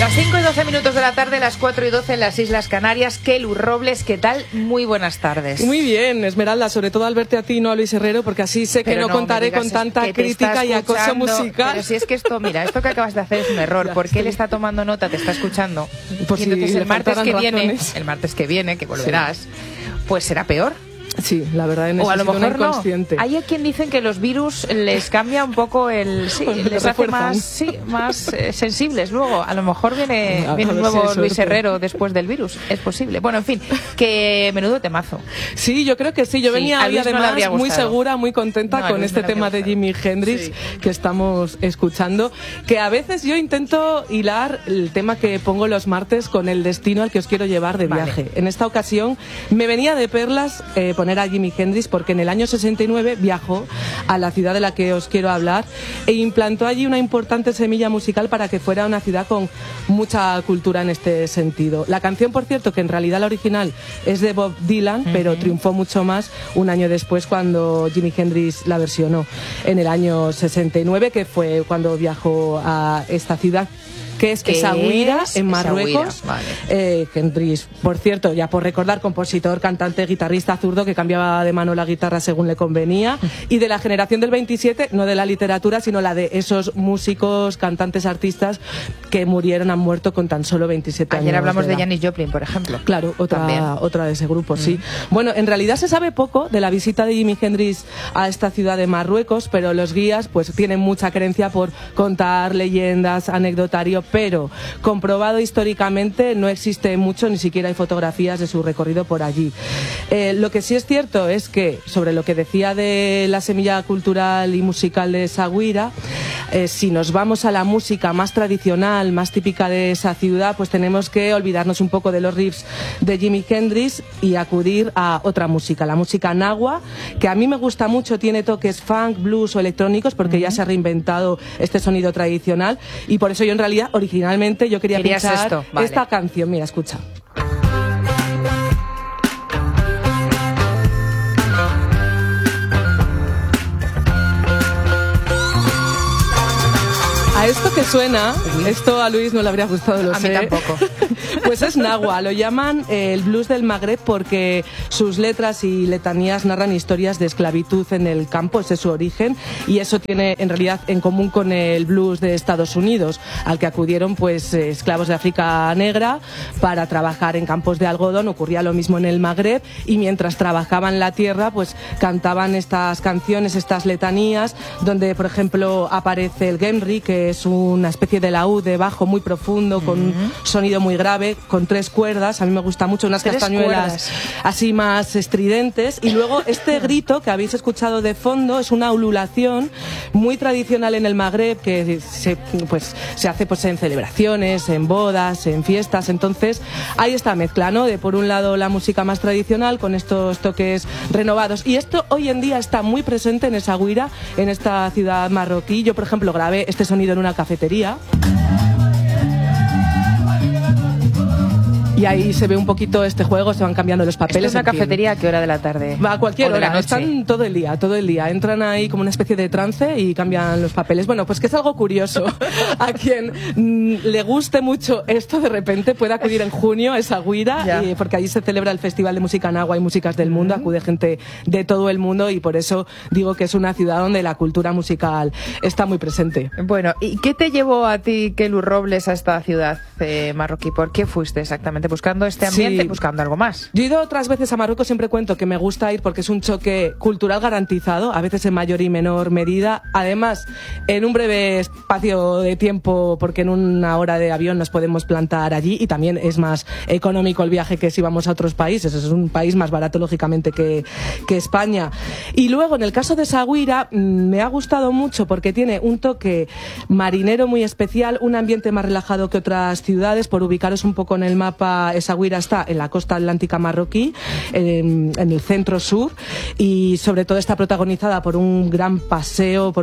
Las 5 y 12 minutos de la tarde, las 4 y 12 en las Islas Canarias. Kelu Robles, ¿qué tal? Muy buenas tardes. Muy bien, Esmeralda, sobre todo al verte a ti y no a Luis Herrero, porque así sé que no contaré con tanta crítica y acoso musical. Pero si es que esto, mira, esto que acabas de hacer es un error, porque él está tomando nota, te está escuchando. Pues y entonces si el martes que viene, que volverás, pues será peor. Sí, la verdad en o a lo mejor inconsciente. No. Hay quien dicen que los virus les cambia un poco les hace más sensibles. Luego, a lo mejor viene un nuevo Luis Herrero después del virus. Es posible. Bueno, en fin, que menudo temazo. Sí, yo creo que sí. Yo venía hoy además muy segura, muy contenta con este tema de Jimi Hendrix que estamos escuchando. Que a veces yo intento hilar el tema que pongo los martes con el destino al que os quiero llevar de viaje. En esta ocasión me venía de perlas poner a Jimi Hendrix porque en el año 69 viajó a la ciudad de la que os quiero hablar e implantó allí una importante semilla musical para que fuera una ciudad con mucha cultura en este sentido. La canción, por cierto, que en realidad la original es de Bob Dylan, pero triunfó mucho más un año después cuando Jimi Hendrix la versionó en el año 69, que fue cuando viajó a esta ciudad que es Essaouira, en Marruecos. Vale. Hendrix, por cierto, ya por recordar, compositor, cantante, guitarrista zurdo que cambiaba de mano la guitarra según le convenía, y de la generación del 27, no de la literatura, sino la de esos músicos, cantantes, artistas que han muerto con tan solo 27 años. Ayer hablamos de Janis Joplin, por ejemplo. Claro, otra de ese grupo, sí. Bueno, en realidad se sabe poco de la visita de Jimi Hendrix a esta ciudad de Marruecos, pero los guías pues tienen mucha creencia por contar leyendas, anecdotario, pero comprobado históricamente no existe mucho, ni siquiera hay fotografías de su recorrido por allí. Lo que sí es cierto es que, sobre lo que decía de la semilla cultural y musical de Essaouira, si nos vamos a la música más tradicional, más típica de esa ciudad, pues tenemos que olvidarnos un poco de los riffs de Jimi Hendrix y acudir a otra música, la música nahua, que a mí me gusta mucho, tiene toques funk, blues o electrónicos, porque ya se ha reinventado este sonido tradicional, y por eso yo en realidad originalmente yo quería pinchar esta canción. Mira, escucha. A esto que suena, esto a Luis no le habría gustado, lo sé. A mí tampoco. Pues es nahua, lo llaman el blues del Magreb porque sus letras y letanías narran historias de esclavitud en el campo, ese es su origen, y eso tiene en realidad en común con el blues de Estados Unidos, al que acudieron pues esclavos de África negra para trabajar en campos de algodón. Ocurría lo mismo en el Magreb, y mientras trabajaban la tierra pues cantaban estas canciones, estas letanías, donde por ejemplo aparece el gemri, que es una especie de laúd de bajo muy profundo, con un sonido muy grave, con 3 cuerdas. A mí me gusta mucho, unas castañuelas así más estridentes, y luego este grito que habéis escuchado de fondo es una ululación muy tradicional en el Magreb, que se hace pues en celebraciones, en bodas, en fiestas. Entonces hay esta mezcla, ¿no?, de por un lado la música más tradicional con estos toques renovados, y esto hoy en día está muy presente en Essaouira, en esta ciudad marroquí. Yo por ejemplo grabé este sonido en una cafetería. Y ahí se ve un poquito este juego, se van cambiando los papeles. ¿Esto es una cafetería a qué hora de la tarde? Va a cualquier hora, están todo el día. Entran ahí como una especie de trance y cambian los papeles. Bueno, pues que es algo curioso. A quien le guste mucho esto, de repente puede acudir en junio a Essaouira, porque allí se celebra el Festival de Música Nahua y Músicas del Mundo. Acude gente de todo el mundo, y por eso digo que es una ciudad donde la cultura musical está muy presente. Bueno, ¿y qué te llevó a ti, Kelu Robles, a esta ciudad marroquí? ¿Por qué fuiste exactamente? ¿Buscando este ambiente? ¿Buscando algo más? Yo he ido otras veces a Marruecos, siempre cuento que me gusta ir porque es un choque cultural garantizado, a veces en mayor y menor medida. Además, en un breve espacio de tiempo, porque en una hora de avión nos podemos plantar allí, y también es más económico el viaje que si vamos a otros países. Es un país más barato, lógicamente, que España. Y luego, en el caso de Essaouira, me ha gustado mucho porque tiene un toque marinero muy especial, un ambiente más relajado que otras ciudades. Por ubicaros un poco en el mapa, Essaouira está en la costa atlántica marroquí, en el centro sur, y sobre todo está protagonizada por un gran paseo,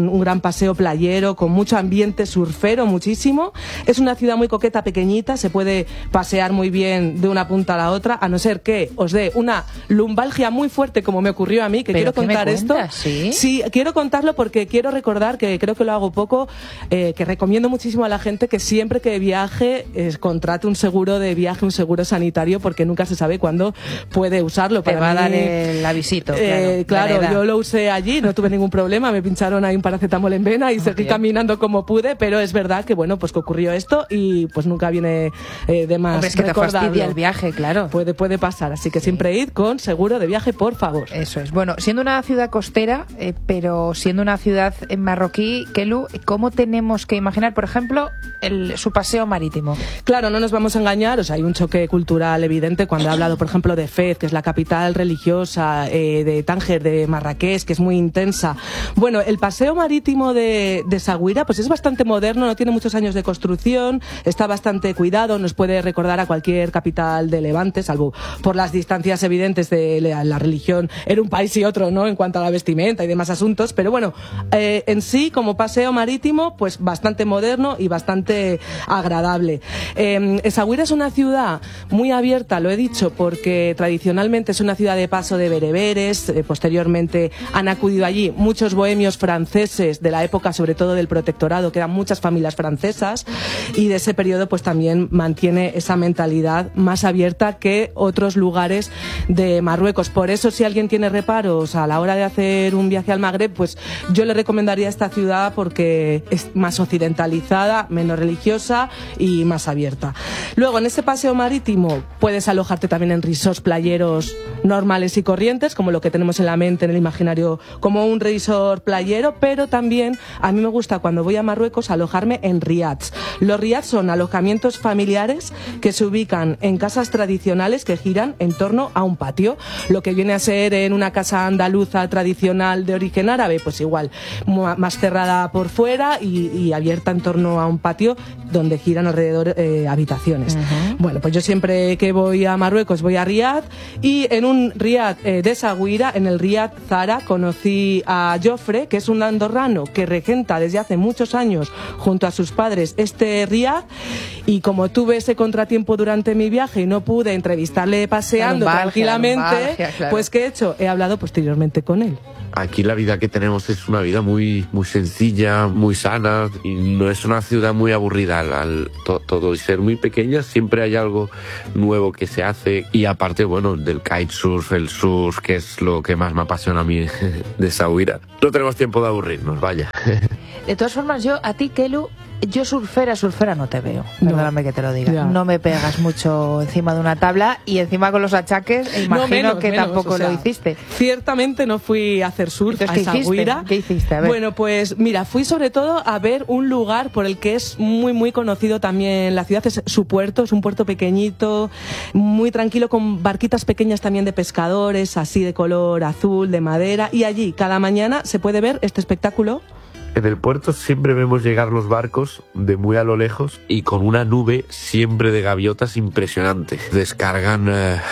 playero, con mucho ambiente surfero, muchísimo. Es una ciudad muy coqueta, pequeñita, se puede pasear muy bien de una punta a la otra, a no ser que os dé una lumbalgia muy fuerte, como me ocurrió a mí, que quiero contar esto. Sí, quiero contarlo porque quiero recordar, que creo que lo hago poco, que recomiendo muchísimo a la gente que siempre que viaje contrate un seguro de viaje, un seguro sanitario, porque nunca se sabe cuándo puede usarlo. Te va a dar el avisito. Claro, yo lo usé allí, no tuve ningún problema, me pincharon ahí un paracetamol en vena y seguí caminando como pude, pero es verdad que bueno, pues que ocurrió esto y pues nunca viene de más. Hombre, es que te fastidia el viaje, claro. Puede pasar, así que siempre id con seguro de viaje, por favor. Eso es. Bueno, siendo una ciudad costera, pero siendo una ciudad marroquí, Kelu, ¿cómo tenemos que imaginar, por ejemplo, su paseo marítimo? Claro, no nos vamos a engañar, o sea, hay un choque cultural evidente cuando he hablado, por ejemplo, de Fez, que es la capital religiosa, de Tánger, de Marrakech, que es muy intensa. Bueno, el paseo marítimo de Essaouira pues es bastante moderno, no tiene muchos años de construcción, está bastante cuidado, nos puede recordar a cualquier capital de Levante, salvo por las distancias evidentes de la religión en un país y otro, ¿no?, en cuanto a la vestimenta y demás asuntos, pero bueno, en sí, como paseo marítimo, pues bastante moderno y bastante agradable. Essaouira es una ciudad muy abierta, lo he dicho, porque tradicionalmente es una ciudad de paso de bereberes, posteriormente han acudido allí muchos bohemios franceses de la época, sobre todo del protectorado, que eran muchas familias francesas, y de ese periodo pues también mantiene esa mentalidad más abierta que otros lugares de Marruecos. Por eso, si alguien tiene reparos a la hora de hacer un viaje al Magreb, pues yo le recomendaría esta ciudad porque es más occidentalizada, menos religiosa y más abierta. Luego, en ese paseo marítimo puedes alojarte también en resorts playeros normales y corrientes, como lo que tenemos en la mente, en el imaginario, como un resort playero, pero también a mí me gusta, cuando voy a Marruecos, alojarme en riads. Los riads son alojamientos familiares que se ubican en casas tradicionales que giran en torno a un patio. Lo que viene a ser en una casa andaluza tradicional de origen árabe, pues igual, más cerrada por fuera y abierta en torno a un patio donde giran alrededor habitaciones. Bueno, pues yo siempre que voy a Marruecos voy a Riad, y en un Riad de Essaouira, en el Riad Zara, conocí a Jofre, que es un andorrano que regenta desde hace muchos años junto a sus padres este Riad, y como tuve ese contratiempo durante mi viaje y no pude entrevistarle paseando tranquilamente, claro, pues ¿qué he hecho? He hablado posteriormente con él. Aquí la vida que tenemos es una vida muy sencilla, muy sana, y no es una ciudad muy aburrida. Todo y ser muy pequeña, siempre hay algo nuevo que se hace, y aparte, bueno, del kitesurf, el surf, que es lo que más me apasiona a mí de Essaouira. No tenemos tiempo de aburrirnos, vaya. De todas formas, yo a ti, Kelu, yo surfera no te veo, perdóname que te lo diga. No me pegas mucho encima de una tabla, y encima con los achaques, imagino que tampoco lo hiciste. Ciertamente no fui a hacer surf a Essaouira. ¿Qué hiciste? A ver. Bueno, pues mira, fui sobre todo a ver un lugar por el que es muy conocido también la ciudad, es su puerto, es un puerto pequeñito, muy tranquilo, con barquitas pequeñas también de pescadores, así de color azul, de madera, y allí cada mañana se puede ver este espectáculo. En el puerto siempre vemos llegar los barcos de muy a lo lejos, y con una nube siempre de gaviotas impresionante. Descargan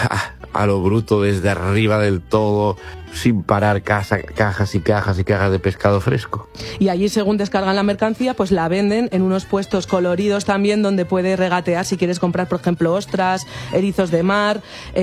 a lo bruto desde arriba del todo, sin parar, cajas y cajas y cajas de pescado fresco. Y allí, según descargan la mercancía, pues la venden en unos puestos coloridos también, donde puedes regatear si quieres comprar, por ejemplo, ostras, erizos de mar.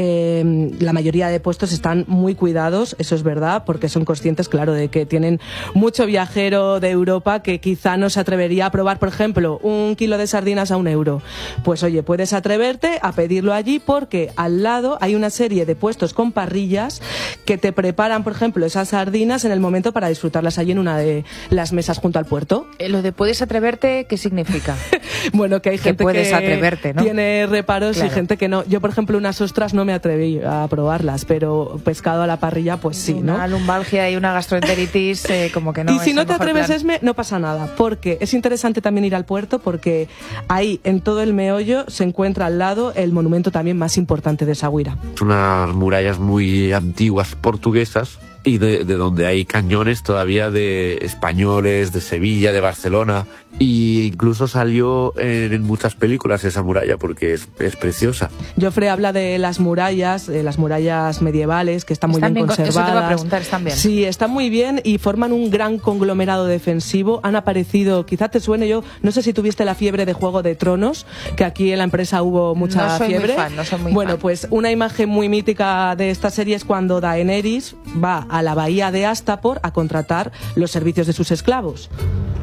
La mayoría de puestos están muy cuidados, eso es verdad, porque son conscientes, claro, de que tienen mucho viajero de Europa que quizá no se atrevería a probar, por ejemplo, 1 kilo de sardinas a 1 euro. Pues oye, puedes atreverte a pedirlo allí, porque al lado hay una serie de puestos con parrillas que te preparan, por ejemplo, esas sardinas en el momento para disfrutarlas allí en una de las mesas junto al puerto. Lo de puedes atreverte, ¿qué significa? Bueno, que hay gente puedes atreverte, ¿no? Tiene reparos, claro, y gente que no. Yo, por ejemplo, unas ostras no me atreví a probarlas, pero pescado a la parrilla, pues sí, ¿no? Una lumbalgia y una gastroenteritis, como que no. Y si no te atreves, Esme, no pasa nada, porque es interesante también ir al puerto, porque ahí, en todo el meollo, se encuentra al lado el monumento también más importante de Essaouira. Unas murallas muy antiguas portuguesas, y de donde hay cañones todavía de españoles, de Sevilla, de Barcelona, Y incluso salió en muchas películas esa muralla porque es preciosa. Joffre habla de las murallas medievales, que están muy bien conservadas. Eso te iba a preguntar, ¿están bien? Sí, están muy bien y forman un gran conglomerado defensivo. Han aparecido, quizá te suene, yo no sé si tuviste la fiebre de Juego de Tronos, que aquí en la empresa hubo mucha fiebre. No soy muy bueno, fan. Pues una imagen muy mítica de esta serie es cuando Daenerys va a la bahía de Astapor a contratar los servicios de sus esclavos.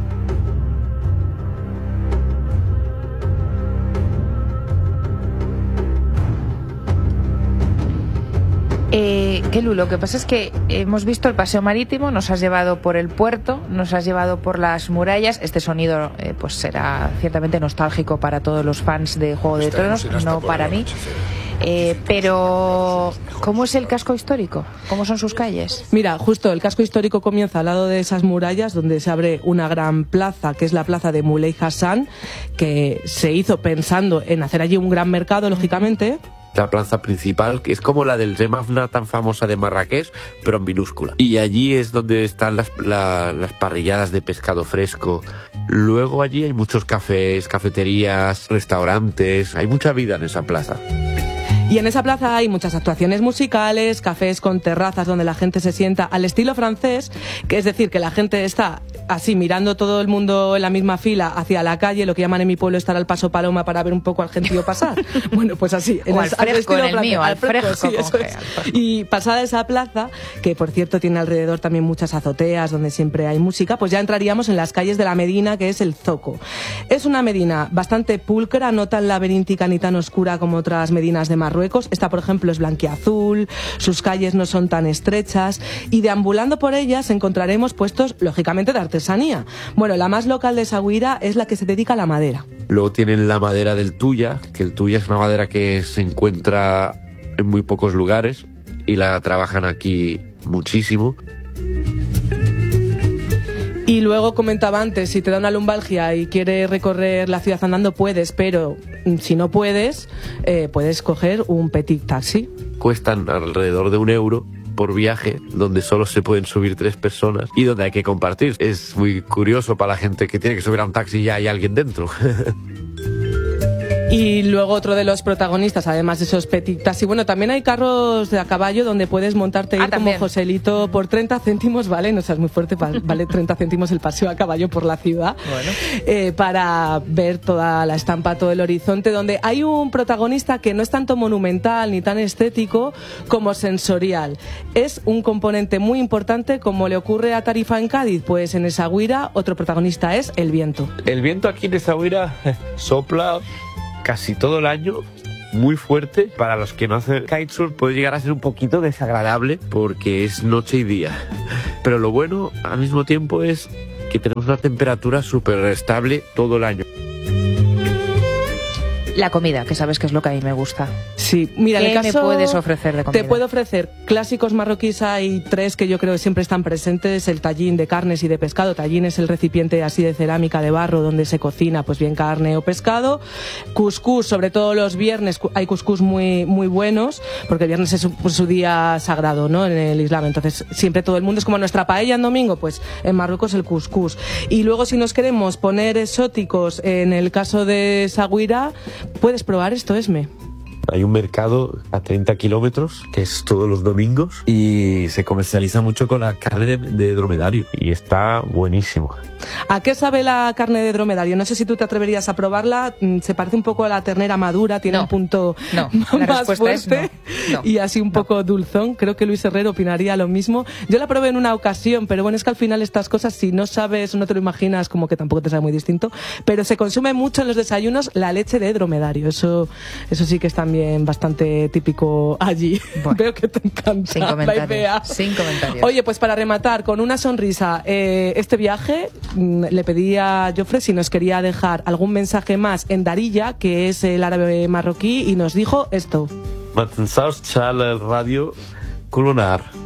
Kelu, lo que pasa es que hemos visto el paseo marítimo, nos has llevado por el puerto, nos has llevado por las murallas. Este sonido pues será ciertamente nostálgico para todos los fans de Juego de Tronos, no para mí. Pero ¿cómo es el casco histórico? ¿Cómo son sus calles? Mira, justo el casco histórico comienza al lado de esas murallas, donde se abre una gran plaza, que es la plaza de Muley Hassan, que se hizo pensando en hacer allí un gran mercado, lógicamente. La plaza principal, que es como la del Zemafna tan famosa de Marrakech, pero en minúscula. Y allí es donde están las parrilladas de pescado fresco. Luego allí hay muchos cafés, cafeterías, restaurantes, hay mucha vida en esa plaza. Y en esa plaza hay muchas actuaciones musicales, cafés con terrazas donde la gente se sienta al estilo francés, que es decir, que la gente está así mirando todo el mundo en la misma fila hacia la calle, lo que llaman en mi pueblo estar al paso paloma para ver un poco al gentío pasar. Bueno, pues así. O al fresco, en el mío, al fresco. Sí, eso es. Y pasada esa plaza, que por cierto tiene alrededor también muchas azoteas donde siempre hay música, pues ya entraríamos en las calles de la Medina, que es el Zoco. Es una Medina bastante pulcra, no tan laberíntica ni tan oscura como otras Medinas de Marruecos. Esta, por ejemplo, es blanquiazul, sus calles no son tan estrechas y deambulando por ellas encontraremos puestos, lógicamente, de artesanía. Bueno, la más local de Essaouira es la que se dedica a la madera. Luego tienen la madera del tuya, que el tuya es una madera que se encuentra en muy pocos lugares y la trabajan aquí muchísimo. Y luego comentaba antes, si te da una lumbalgia y quieres recorrer la ciudad andando, puedes, pero si no puedes, puedes coger un petit taxi. Cuestan alrededor de €1 por viaje, donde solo se pueden subir 3 personas y donde hay que compartir. Es muy curioso para la gente que tiene que subir a un taxi y ya hay alguien dentro. Y luego otro de los protagonistas, además de esos petit taxi, bueno, también hay carros de a caballo donde puedes montarte ir como Joselito por 30 céntimos, ¿vale? No seas muy fuerte, vale 30 céntimos el paseo a caballo por la ciudad, bueno. Para ver toda la estampa, todo el horizonte, donde hay un protagonista que no es tanto monumental ni tan estético como sensorial. Es un componente muy importante, como le ocurre a Tarifa en Cádiz, pues en Essaouira otro protagonista es el viento. El viento aquí en Essaouira sopla casi todo el año, muy fuerte. Para los que no hacen kitesurf puede llegar a ser un poquito desagradable porque es noche y día. Pero lo bueno al mismo tiempo es que tenemos una temperatura súper estable todo el año. La comida, que sabes que es lo que a mí me gusta. Sí, mira, ¿Qué en el caso, me puedes ofrecer de comida? Te puedo ofrecer clásicos marroquíes, hay 3 que yo creo que siempre están presentes: el tallín de carnes y de pescado. Tallín es el recipiente así de cerámica de barro donde se cocina pues bien carne o pescado. Cuscús, sobre todo los viernes hay cuscús muy buenos, porque el viernes es su día sagrado, ¿no?, en el Islam. Entonces siempre todo el mundo es como nuestra paella en domingo, pues en Marruecos el cuscús. Y luego, si nos queremos poner exóticos, en el caso de Essaouira, puedes probar esto, Esme. Hay un mercado a 30 kilómetros, que es todos los domingos, y se comercializa mucho con la carne de dromedario, y está buenísimo. ¿A qué sabe la carne de dromedario? No sé si tú te atreverías a probarla. Se parece un poco a la ternera madura, tiene un punto más fuerte y así un poco dulzón. Creo que Luis Herrero opinaría lo mismo. Yo la probé en una ocasión, pero bueno, es que al final estas cosas, si no sabes o no te lo imaginas, como que tampoco te sabe muy distinto. Pero se consume mucho en los desayunos la leche de dromedario. Eso sí que es también bastante típico allí. Bueno, veo que te encanta la idea. Sin comentarios. Oye, pues para rematar con una sonrisa, este viaje le pedí a Joffre si nos quería dejar algún mensaje más en Darija, que es el árabe marroquí, y nos dijo esto. Radio Colonar.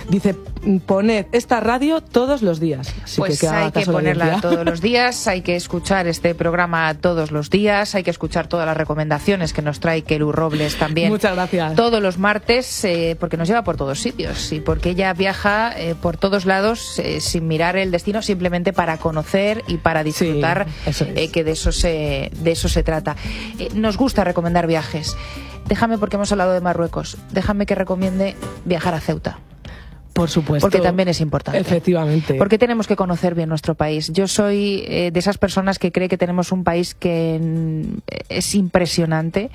Dice, poned esta radio todos los días. Así pues que hay que ponerla todos los días, hay que escuchar este programa todos los días, hay que escuchar todas las recomendaciones que nos trae Kelu Robles también. Muchas gracias. Todos los martes, porque nos lleva por todos sitios y porque ella viaja por todos lados sin mirar el destino, simplemente para conocer y para disfrutar, que de eso se trata. Nos gusta recomendar viajes. Déjame, porque hemos hablado de Marruecos, déjame que recomiende viajar a Ceuta. Por supuesto. Porque también es importante. Efectivamente. Porque tenemos que conocer bien nuestro país. Yo soy de esas personas que cree que tenemos un país que es impresionante,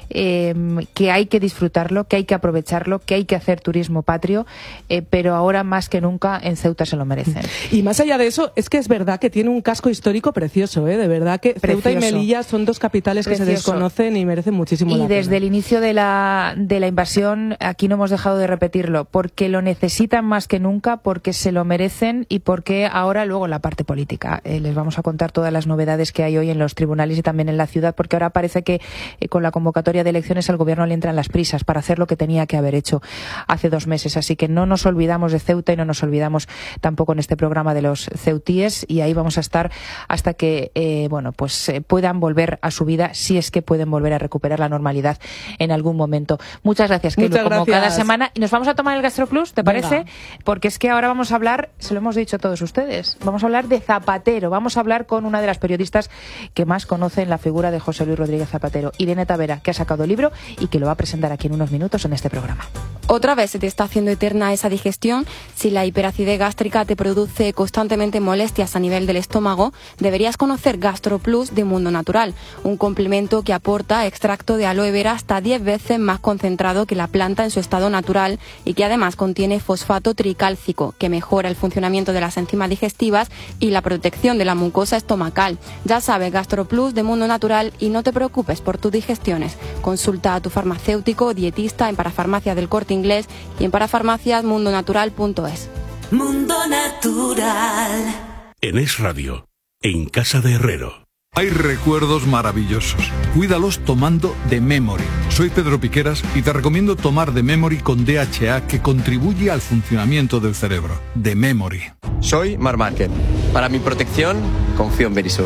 que hay que disfrutarlo, que hay que aprovecharlo, que hay que hacer turismo patrio, pero ahora más que nunca en Ceuta se lo merecen. Y más allá de eso, es que es verdad que tiene un casco histórico precioso, de verdad que precioso. Ceuta y Melilla son dos capitales que se desconocen y merecen muchísimo la pena. Y desde el inicio de la invasión, aquí no hemos dejado de repetirlo, porque lo necesitan más que nunca, porque se lo merecen y porque ahora luego la parte política. Les vamos a contar todas las novedades que hay hoy en los tribunales y también en la ciudad, porque ahora parece que con la convocatoria de elecciones al gobierno le entran las prisas para hacer lo que tenía que haber hecho hace 2 meses. Así que no nos olvidamos de Ceuta y no nos olvidamos tampoco en este programa de los ceutíes, y ahí vamos a estar hasta que puedan volver a su vida, si es que pueden volver a recuperar la normalidad en algún momento. Muchas gracias, Kelu, como cada semana. Y nos vamos a tomar el GastroPlus, ¿te parece? Venga. Porque es que ahora vamos a hablar, se lo hemos dicho a todos ustedes, vamos a hablar de Zapatero, vamos a hablar con una de las periodistas que más conocen la figura de José Luis Rodríguez Zapatero, Irene Tavera, que ha sacado el libro y que lo va a presentar aquí en unos minutos en este programa. Otra vez se te está haciendo eterna esa digestión. Si la hiperacidez gástrica te produce constantemente molestias a nivel del estómago, deberías conocer GastroPlus de Mundo Natural, un complemento que aporta extracto de aloe vera hasta 10 veces más concentrado que la planta en su estado natural y que además contiene fosfato tricálcico, que mejora el funcionamiento de las enzimas digestivas y la protección de la mucosa estomacal. Ya sabes, GastroPlus de Mundo Natural, y no te preocupes por tus digestiones. Consulta a tu farmacéutico o dietista en Parafarmacias del Corte Inglés y en parafarmaciasmundonatural.es. Mundo Natural. En Es Radio, en Casa de Herrero. Hay recuerdos maravillosos. Cuídalos tomando The Memory. Soy Pedro Piqueras y te recomiendo tomar The Memory con DHA, que contribuye al funcionamiento del cerebro. The Memory. Soy Marc Márquez. Para mi protección, confío en Verisur.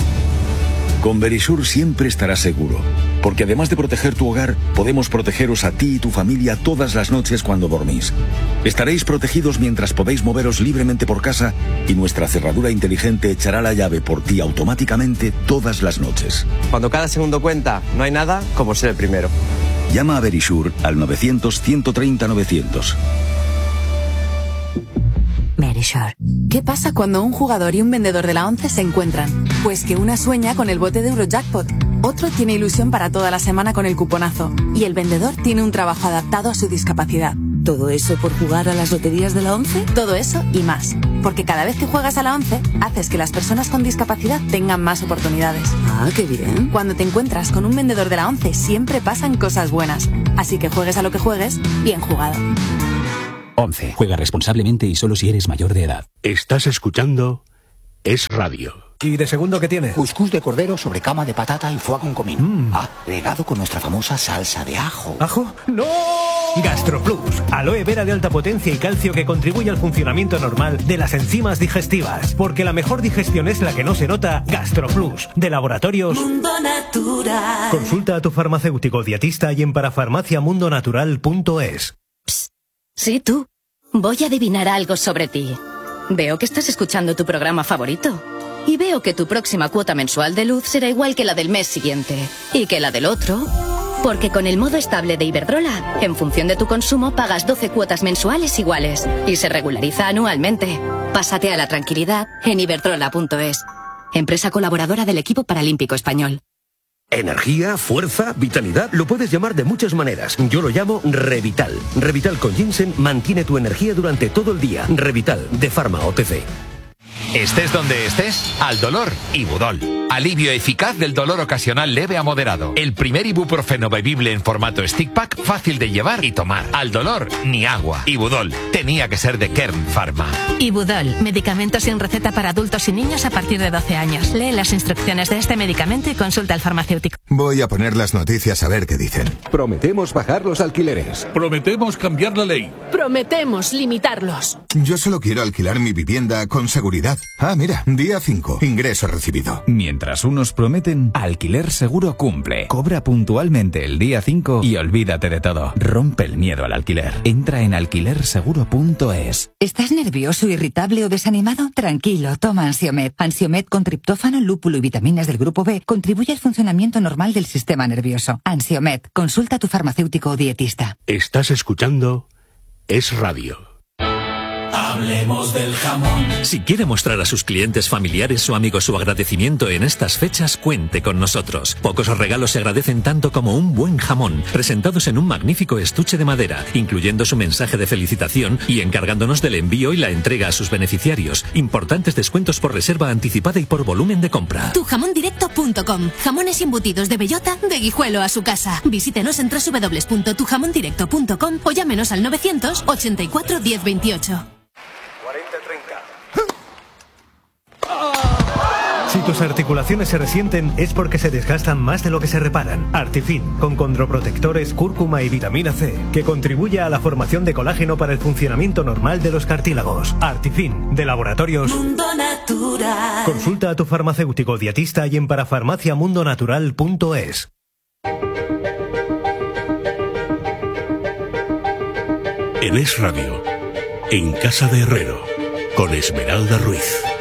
Con Verisur siempre estarás seguro, porque además de proteger tu hogar, podemos protegeros a ti y tu familia todas las noches cuando dormís. Estaréis protegidos mientras podéis moveros libremente por casa, y nuestra cerradura inteligente echará la llave por ti automáticamente todas las noches. Cuando cada segundo cuenta, no hay nada como ser el primero. Llama a Verisur al 900-130-900. Verisur. ¿Qué pasa cuando un jugador y un vendedor de la 11 se encuentran? Pues que una sueña con el bote de Eurojackpot, otro tiene ilusión para toda la semana con el cuponazo, y el vendedor tiene un trabajo adaptado a su discapacidad. ¿Todo eso por jugar a las loterías de la 11? Todo eso y más. Porque cada vez que juegas a la 11, haces que las personas con discapacidad tengan más oportunidades. Ah, qué bien. Cuando te encuentras con un vendedor de la 11, siempre pasan cosas buenas. Así que juegues a lo que juegues, bien jugado. 11. Juega responsablemente y solo si eres mayor de edad. Estás escuchando Es Radio. ¿Y de segundo qué tiene? Cuscús de cordero sobre cama de patata y foie con comino. Regado con nuestra famosa salsa de ajo. ¿Ajo? ¡No! GastroPlus, aloe vera de alta potencia y calcio que contribuye al funcionamiento normal de las enzimas digestivas. Porque la mejor digestión es la que no se nota. GastroPlus, de Laboratorios Mundo Natural. Consulta a tu farmacéutico dietista y en parafarmaciamundonatural.es. Sí, tú. Voy a adivinar algo sobre ti. Veo que estás escuchando tu programa favorito. Y veo que tu próxima cuota mensual de luz será igual que la del mes siguiente. Y que la del otro. Porque con el modo estable de Iberdrola, en función de tu consumo, pagas 12 cuotas mensuales iguales. Y se regulariza anualmente. Pásate a la tranquilidad en iberdrola.es. Empresa colaboradora del equipo paralímpico español. Energía, fuerza, vitalidad, lo puedes llamar de muchas maneras. Yo lo llamo Revital. Revital con ginseng mantiene tu energía durante todo el día. Revital, de Pharma OTC. Estés donde estés, al dolor, Ibudol. Alivio eficaz del dolor ocasional leve a moderado. El primer ibuprofeno bebible en formato stick pack, fácil de llevar y tomar. Al dolor, ni agua. Ibudol. Tenía que ser de Kern Pharma. Ibudol. Medicamento sin receta para adultos y niños a partir de 12 años. Lee las instrucciones de este medicamento y consulta al farmacéutico. Voy a poner las noticias a ver qué dicen. Prometemos bajar los alquileres. Prometemos cambiar la ley. Prometemos limitarlos. Yo solo quiero alquilar mi vivienda con seguridad. Ah, mira, día 5, ingreso recibido. Mientras unos prometen, Alquiler Seguro cumple. Cobra puntualmente el día 5 y olvídate de todo. Rompe el miedo al alquiler. Entra en alquilerseguro.es. ¿Estás nervioso, irritable o desanimado? Tranquilo, toma Ansiomed. Ansiomed con triptófano, lúpulo y vitaminas del grupo B contribuye al funcionamiento normal del sistema nervioso. Ansiomed, consulta a tu farmacéutico o dietista. Estás escuchando Es Radio. Hablemos del jamón. Si quiere mostrar a sus clientes, familiares o amigos su agradecimiento en estas fechas, cuente con nosotros. Pocos regalos se agradecen tanto como un buen jamón, presentados en un magnífico estuche de madera, incluyendo su mensaje de felicitación y encargándonos del envío y la entrega a sus beneficiarios. Importantes descuentos por reserva anticipada y por volumen de compra. Tujamondirecto.com. Jamones embutidos de bellota, de Guijuelo a su casa. Visítenos en www.tujamondirecto.com o llámenos al 984 1028. Si tus articulaciones se resienten es porque se desgastan más de lo que se reparan. Artifin, con condroprotectores, cúrcuma y vitamina C, que contribuye a la formación de colágeno para el funcionamiento normal de los cartílagos. Artifin, de Laboratorios Mundo Natural. Consulta a tu farmacéutico dietista y en parafarmaciamundonatural.es. En Es Radio, en Casa de Herrero, con Esmeralda Ruiz.